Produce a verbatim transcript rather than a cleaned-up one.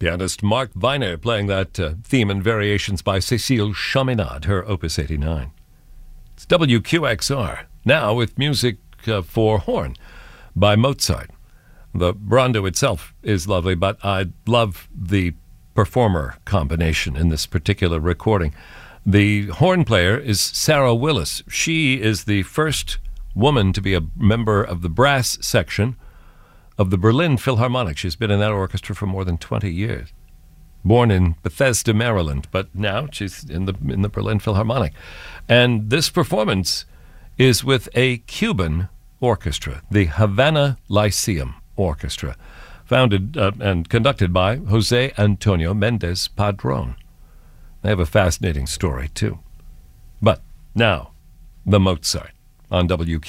Pianist Mark Viner playing that uh, theme and variations by Cécile Chaminade, her Opus eighty-nine. It's W Q X R, now with music uh, for horn by Mozart. The rondo itself is lovely, but I love the performer combination in this particular recording. The horn player is Sarah Willis. She is the first woman to be a member of the brass section of the Berlin Philharmonic. She's been in that orchestra for more than twenty years. Born in Bethesda, Maryland, but now she's in the in the Berlin Philharmonic. And this performance is with a Cuban orchestra, the Havana Lyceum Orchestra, founded uh, and conducted by Jose Antonio Mendez Padron. They have a fascinating story, too. But now, the Mozart on W Q.